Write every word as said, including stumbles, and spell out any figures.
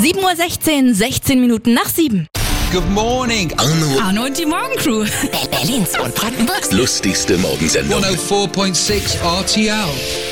sieben Uhr sechzehn, sechzehn Minuten nach sieben. Good morning. Arno. Arno und die Morgencrew. Berlins und Brandenburgs lustigste Morgensendung. hundertvier Komma sechs R T L.